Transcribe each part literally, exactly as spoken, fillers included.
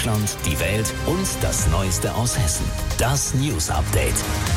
Deutschland, die Welt und das Neueste aus Hessen. Das News Update.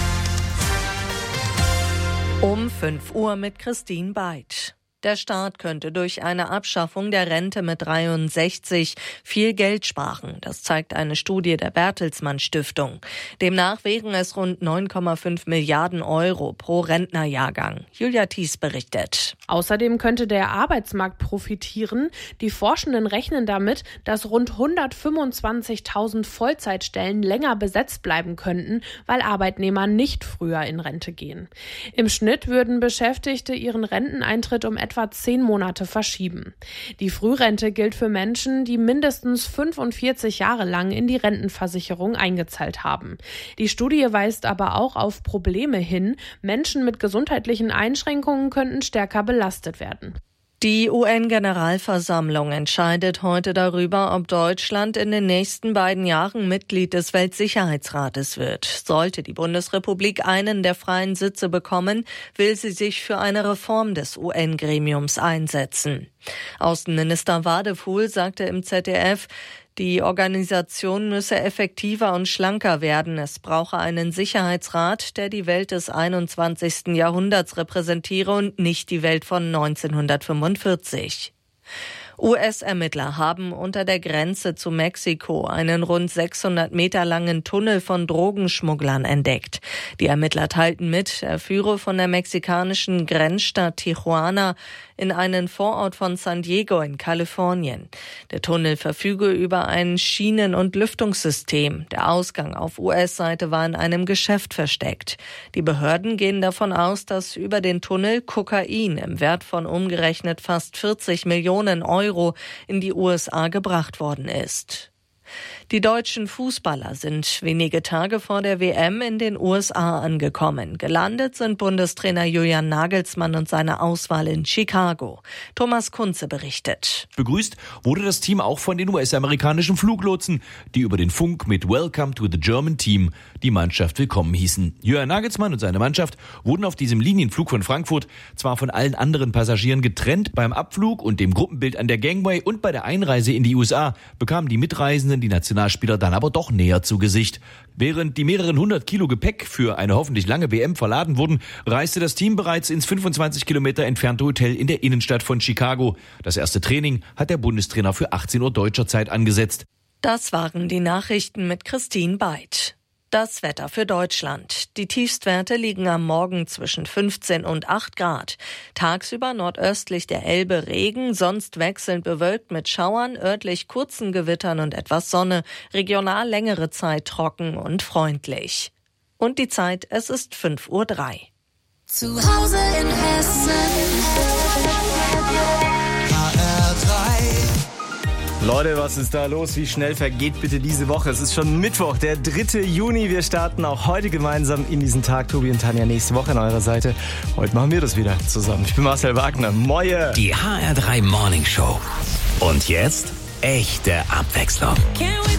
Um fünf Uhr mit Christine Beitsch. Der Staat könnte durch eine Abschaffung der Rente mit dreiundsechzig viel Geld sparen. Das zeigt eine Studie der Bertelsmann Stiftung. Demnach wären es rund neun Komma fünf Milliarden Euro pro Rentnerjahrgang. Julia Thies berichtet. Außerdem könnte der Arbeitsmarkt profitieren. Die Forschenden rechnen damit, dass rund hundertfünfundzwanzigtausend Vollzeitstellen länger besetzt bleiben könnten, weil Arbeitnehmer nicht früher in Rente gehen. Im Schnitt würden Beschäftigte ihren Renteneintritt um etwa zehn Monate verschieben. Die Frührente gilt für Menschen, die mindestens fünfundvierzig Jahre lang in die Rentenversicherung eingezahlt haben. Die Studie weist aber auch auf Probleme hin. Menschen mit gesundheitlichen Einschränkungen könnten stärker belastet werden. Die U N-Generalversammlung entscheidet heute darüber, ob Deutschland in den nächsten beiden Jahren Mitglied des Weltsicherheitsrates wird. Sollte die Bundesrepublik einen der freien Sitze bekommen, will sie sich für eine Reform des U N-Gremiums einsetzen. Außenminister Wadefuhl sagte im Z D F, die Organisation müsse effektiver und schlanker werden. Es brauche einen Sicherheitsrat, der die Welt des einundzwanzigsten Jahrhunderts repräsentiere und nicht die Welt von neunzehnhundertfünfundvierzig. U S-Ermittler haben unter der Grenze zu Mexiko einen rund sechshundert Meter langen Tunnel von Drogenschmugglern entdeckt. Die Ermittler teilten mit, er führe von der mexikanischen Grenzstadt Tijuana in einen Vorort von San Diego in Kalifornien. Der Tunnel verfüge über ein Schienen- und Lüftungssystem. Der Ausgang auf U S-Seite war in einem Geschäft versteckt. Die Behörden gehen davon aus, dass über den Tunnel Kokain im Wert von umgerechnet fast vierzig Millionen Euro in die U S A gebracht worden ist. Die deutschen Fußballer sind wenige Tage vor der W M in den U S A angekommen. Gelandet sind Bundestrainer Julian Nagelsmann und seine Auswahl in Chicago. Thomas Kunze berichtet. Begrüßt wurde das Team auch von den U S-amerikanischen Fluglotsen, die über den Funk mit Welcome to the German Team die Mannschaft willkommen hießen. Julian Nagelsmann und seine Mannschaft wurden auf diesem Linienflug von Frankfurt zwar von allen anderen Passagieren getrennt, beim Abflug und dem Gruppenbild an der Gangway und bei der Einreise in die U S A bekamen die Mitreisenden die Nationalspieler dann aber doch näher zu Gesicht. Während die mehreren hundert Kilo Gepäck für eine hoffentlich lange W M verladen wurden, reiste das Team bereits ins fünfundzwanzig Kilometer entfernte Hotel in der Innenstadt von Chicago. Das erste Training hat der Bundestrainer für achtzehn Uhr deutscher Zeit angesetzt. Das waren die Nachrichten mit Christine Beitsch. Das Wetter für Deutschland. Die Tiefstwerte liegen am Morgen zwischen fünfzehn und acht Grad. Tagsüber nordöstlich der Elbe Regen, sonst wechselnd bewölkt mit Schauern, örtlich kurzen Gewittern und etwas Sonne, regional längere Zeit trocken und freundlich. Und die Zeit, es ist fünf Uhr drei. Zu Hause in Hessen. H R drei. Leute, was ist da los? Wie schnell vergeht bitte diese Woche? Es ist schon Mittwoch, der dritte Juni. Wir starten auch heute gemeinsam in diesen Tag. Tobi und Tanja nächste Woche an eurer Seite. Heute machen wir das wieder zusammen. Ich bin Marcel Wagner. Moje! Die H R drei Morning Show. Und jetzt echte Abwechslung.